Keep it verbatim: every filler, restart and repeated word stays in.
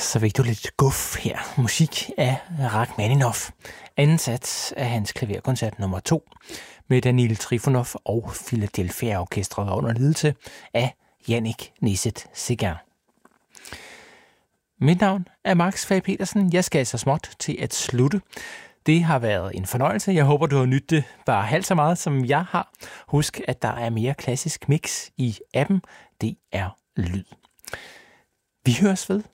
Så fik du lidt guf her. Musik af Rachmaninoff. Anden sats af hans klaverkoncert nummer to med Danil Trifonov og Philadelphia Orkestret under ledelse af Jannik Niset-Segan. Mit navn er Max Fage Petersen. Jeg skal så småt til at slutte. Det har været en fornøjelse. Jeg håber, du har nydt det bare halvt så meget, som jeg har. Husk, at der er mere klassisk mix i appen. Det er lyd. Vi høres ved.